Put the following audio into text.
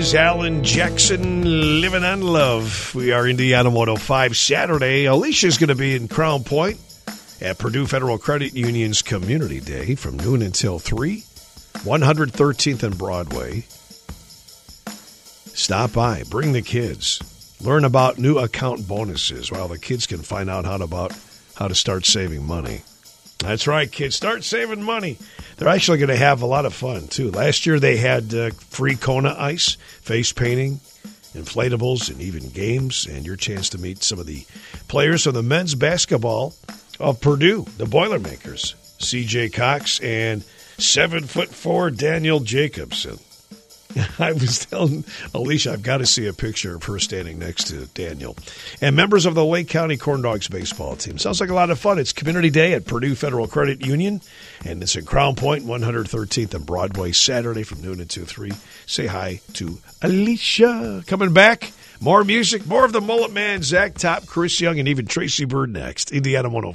Alan Jackson, Living on Love. We are Indiana 105 Saturday. Alicia's going to be in Crown Point at Purdue Federal Credit Union's Community Day from noon until 3, 113th and Broadway. Stop by, bring the kids, learn about new account bonuses while the kids can find out how to start saving money. That's right, kids. Start saving money. They're actually going to have a lot of fun, too. Last year they had free Kona ice, face painting, inflatables, and even games, and your chance to meet some of the players from the men's basketball of Purdue, the Boilermakers, C.J. Cox and 7'4" Daniel Jacobson. I was telling Alicia I've got to see a picture of her standing next to Daniel. And members of the Lake County Corn Dogs baseball team. Sounds like a lot of fun. It's Community Day at Purdue Federal Credit Union, and it's in Crown Point, 113th and Broadway, Saturday from noon until 3. Say hi to Alicia. Coming back, more music, more of the Mullet Man, Zach Top, Chris Young, and even Tracy Bird next. Indiana 105.